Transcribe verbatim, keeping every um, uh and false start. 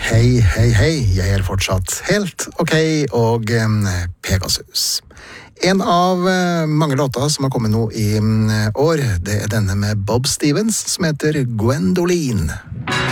Hei, hei, hei, jeg er fortsatt helt ok, og um, Pegasus. En av uh, mange låter som har kommet nå i um, år, det er denne med Bob Stevens, som heter Gwendoline.